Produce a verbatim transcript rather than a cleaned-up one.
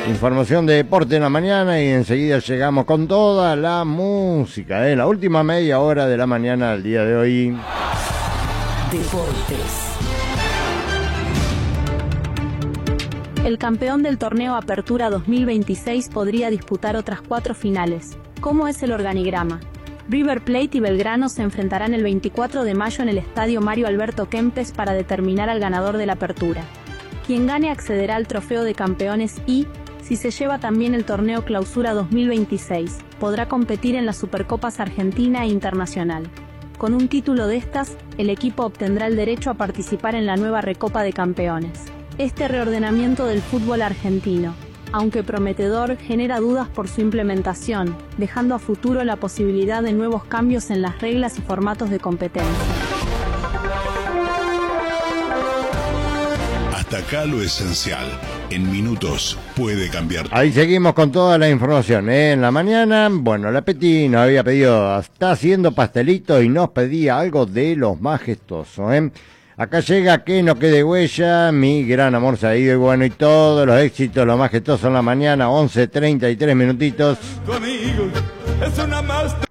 Información de deporte en la mañana y enseguida llegamos con toda la música, ¿eh? La última media hora de la mañana del día de hoy. Deportes. El campeón del torneo Apertura dos mil veintiséis podría disputar otras cuatro finales. ¿Cómo es el organigrama? River Plate y Belgrano se enfrentarán el veinticuatro de mayo en el estadio Mario Alberto Kempes para determinar al ganador de la Apertura. Quien gane accederá al trofeo de campeones y, si se lleva también el torneo Clausura dos mil veintiséis, podrá competir en las Supercopas Argentina e Internacional. Con un título de estas, el equipo obtendrá el derecho a participar en la nueva Recopa de Campeones. Este reordenamiento del fútbol argentino, aunque prometedor, genera dudas por su implementación, dejando a futuro la posibilidad de nuevos cambios en las reglas y formatos de competencia. Hasta acá lo esencial. En minutos puede cambiar. Ahí seguimos con toda la información, ¿eh? En la mañana, bueno, la Peti nos había pedido, está haciendo pastelitos y nos pedía algo de los majestuosos, ¿eh? Acá llega Que no quede huella, mi gran amor Saído, y bueno, y todos los éxitos, lo majestuoso en la mañana, once treinta y tres minutitos. Conmigo es una más